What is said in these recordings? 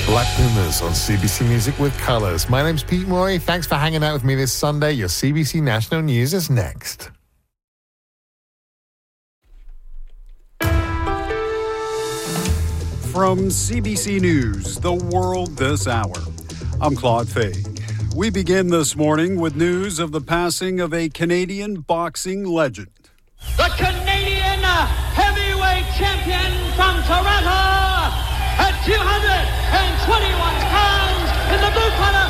Black Pumas on CBC Music with Colours. My name's Pete Morey. Thanks for hanging out with me this Sunday. Your CBC National News is next. From CBC News, The World This Hour, I'm Claude Fay. We begin this morning with news of the passing of a Canadian boxing legend. The Canadian heavyweight champion from Toronto at 221 pounds in the blue corner,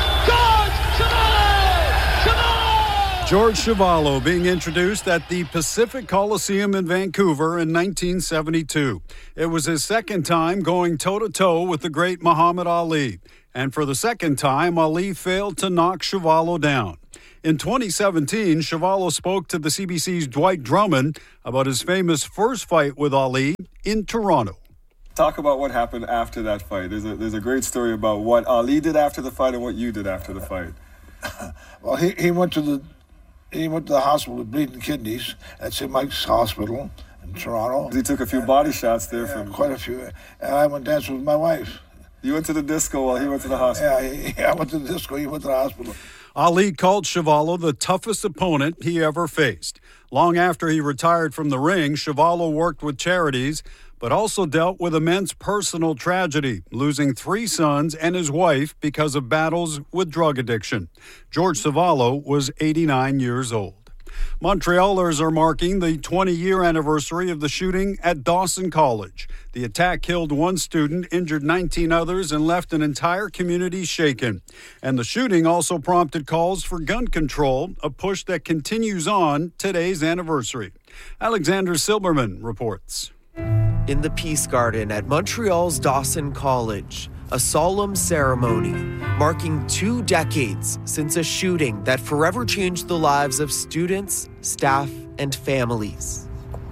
George Chuvalo being introduced at the Pacific Coliseum in Vancouver in 1972. It was his second time going toe-to-toe with the great Muhammad Ali. And for the second time, Ali failed to knock Chuvalo down. In 2017, Chuvalo spoke to the CBC's Dwight Drummond about his famous first fight with Ali in Toronto. Talk about what happened after that fight. There's a great story about what Ali did after the fight and what you did after the fight. Well, he went to the hospital with bleeding kidneys at St. Mike's Hospital in Toronto. He took a few body shots there from quite a few, and I went dancing with my wife. You went to the disco while he went to the hospital. Yeah, I went to the disco. He went to the hospital. Ali called Chuvalo the toughest opponent he ever faced. Long after he retired from the ring, Chuvalo worked with charities, but also dealt with immense personal tragedy, losing 3 sons and his wife because of battles with drug addiction. George Chuvalo was 89 years old. Montrealers are marking the 20-year anniversary of the shooting at Dawson College. The attack killed 1 student, injured 19 others, and left an entire community shaken. And the shooting also prompted calls for gun control, a push that continues on today's anniversary. Alexander Silberman reports. In the Peace Garden at Montreal's Dawson College, a solemn ceremony marking 2 decades since a shooting that forever changed the lives of students, staff, and families.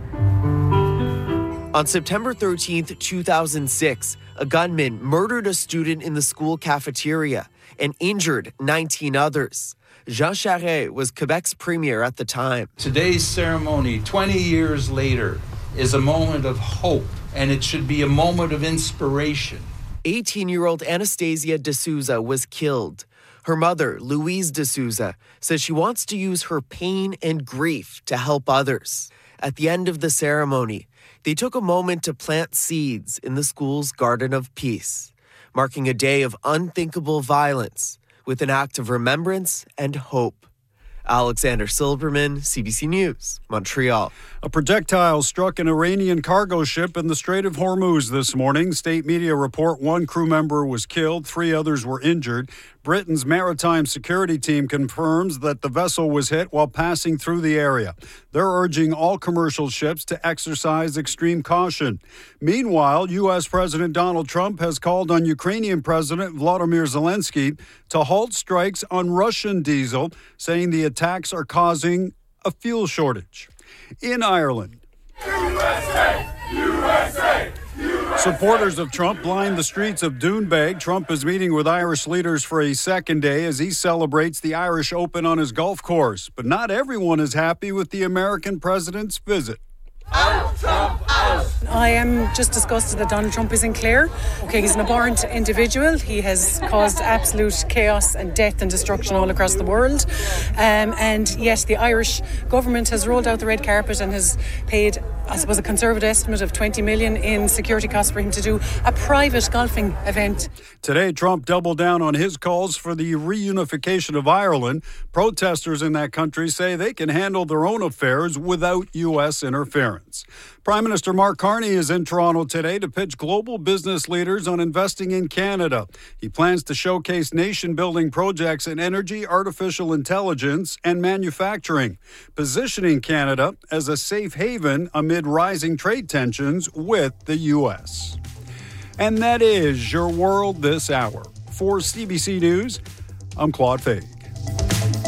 On September 13th, 2006, a gunman murdered a student in the school cafeteria and injured 19 others. Jean Charest was Quebec's premier at the time. Today's ceremony, 20 years later, is a moment of hope, and it should be a moment of inspiration. 18-year-old Anastasia D'Souza was killed. Her mother, Louise D'Souza, says she wants to use her pain and grief to help others. At the end of the ceremony, they took a moment to plant seeds in the school's Garden of Peace, marking a day of unthinkable violence with an act of remembrance and hope. Alexander Silberman, CBC News, Montreal. A projectile struck an Iranian cargo ship in the Strait of Hormuz this morning. State media report 1 crew member was killed, 3 others were injured. Britain's maritime security team confirms that the vessel was hit while passing through the area. They're urging all commercial ships to exercise extreme caution. Meanwhile, U.S. President Donald Trump has called on Ukrainian President Volodymyr Zelensky to halt strikes on Russian diesel, saying the attacks are causing a fuel shortage. In Ireland, USA! USA! supporters of Trump lined the streets of Doonbeg. Trump is meeting with Irish leaders for a second day as he celebrates the Irish Open on his golf course. But not everyone is happy with the American president's visit. Out, Trump, out! I am just disgusted that Donald Trump isn't clear. Okay, he's an abhorrent individual. He has caused absolute chaos and death and destruction all across the world. And yet the Irish government has rolled out the red carpet and has paid, I suppose, a conservative estimate of 20 million in security costs for him to do a private golfing event. Today, Trump doubled down on his calls for the reunification of Ireland. Protesters in that country say they can handle their own affairs without U.S. interference. Prime Minister Mark Carney is in Toronto today to pitch global business leaders on investing in Canada. He plans to showcase nation-building projects in energy, artificial intelligence, and manufacturing, positioning Canada as a safe haven amid rising trade tensions with the U.S. And that is your world this hour. For CBC News, I'm Claude Fay.